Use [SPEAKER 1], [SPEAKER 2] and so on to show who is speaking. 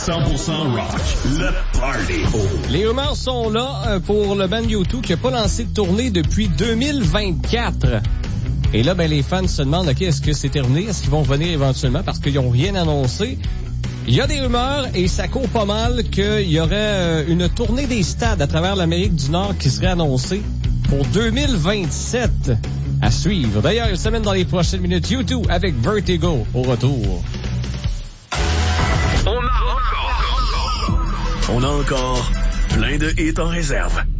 [SPEAKER 1] 100% rock. Le Party.
[SPEAKER 2] Les rumeurs sont là pour le band U2 qui n'a pas lancé de tournée depuis 2024. Et là, les fans se demandent, OK, est-ce que c'est terminé? Est-ce qu'ils vont revenir éventuellement? Parce qu'ils n'ont rien annoncé. Il y a des rumeurs et ça court pas mal qu'il y aurait une tournée des stades à travers l'Amérique du Nord qui serait annoncée pour 2027 à suivre. D'ailleurs, il s'amène dans les prochaines minutes. U2 avec Vertigo au retour.
[SPEAKER 1] On a encore plein de hits en réserve.